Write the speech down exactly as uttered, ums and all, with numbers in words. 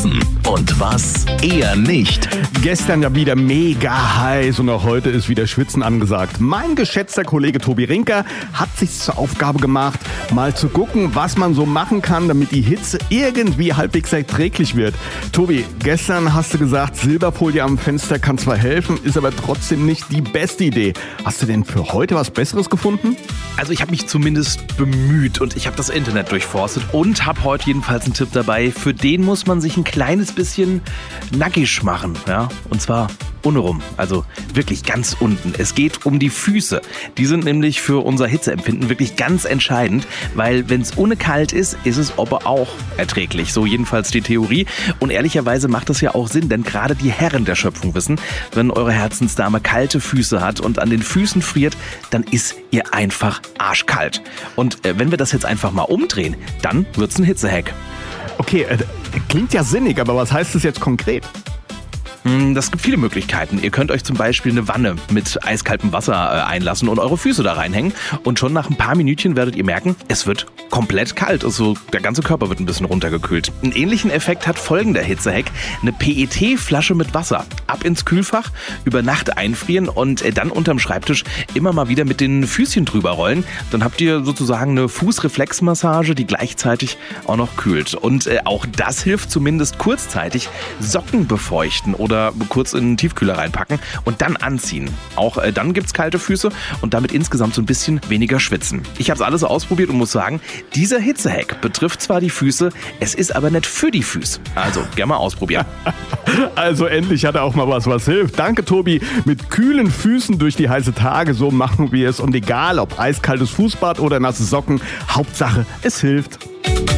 schwitzen und was eher nicht. Gestern ja wieder mega heiß und auch heute ist wieder Schwitzen angesagt. Mein geschätzter Kollege Tobi Rinker hat sich zur Aufgabe gemacht, mal zu gucken, was man so machen kann, damit die Hitze irgendwie halbwegs erträglich wird. Tobi, gestern hast du gesagt, Silberfolie am Fenster kann zwar helfen, ist aber trotzdem nicht die beste Idee. Hast du denn für heute was Besseres gefunden? Also ich habe mich zumindest bemüht und ich habe das Internet durchforstet und habe heute jedenfalls einen Tipp dabei. Für den muss man sich ein kleines bisschen nackig machen, ja, und zwar ohne rum, also wirklich ganz unten. Es geht um die Füße. Die sind nämlich für unser Hitzeempfinden wirklich ganz entscheidend, weil wenn es ohne kalt ist, ist es aber auch erträglich. So jedenfalls die Theorie. Und ehrlicherweise macht das ja auch Sinn, denn gerade die Herren der Schöpfung wissen, wenn eure Herzensdame kalte Füße hat und an den Füßen friert, dann ist ihr einfach arschkalt. Und äh, wenn wir das jetzt einfach mal umdrehen, dann wird's ein Hitzehack. Okay, äh, klingt ja sinnig, aber was heißt das jetzt konkret? Das gibt viele Möglichkeiten. Ihr könnt euch zum Beispiel eine Wanne mit eiskaltem Wasser einlassen und eure Füße da reinhängen. Und schon nach ein paar Minütchen werdet ihr merken, es wird komplett kalt. Also der ganze Körper wird ein bisschen runtergekühlt. Einen ähnlichen Effekt hat folgender Hitzehack. Eine P E T-Flasche mit Wasser. Ab ins Kühlfach, über Nacht einfrieren und dann unterm Schreibtisch immer mal wieder mit den Füßchen drüber rollen. Dann habt ihr sozusagen eine Fußreflexmassage, die gleichzeitig auch noch kühlt. Und auch das hilft zumindest kurzzeitig. Socken befeuchten oder kurz in den Tiefkühler reinpacken und dann anziehen. Auch äh, dann gibt's kalte Füße und damit insgesamt so ein bisschen weniger schwitzen. Ich habe es alles ausprobiert und muss sagen, dieser Hitzehack betrifft zwar die Füße, es ist aber nicht für die Füße. Also, gerne mal ausprobieren. Also endlich hat er auch mal was, was hilft. Danke, Tobi. Mit kühlen Füßen durch die heiße Tage, so machen wir es. Und egal, ob eiskaltes Fußbad oder nasse Socken, Hauptsache, es hilft.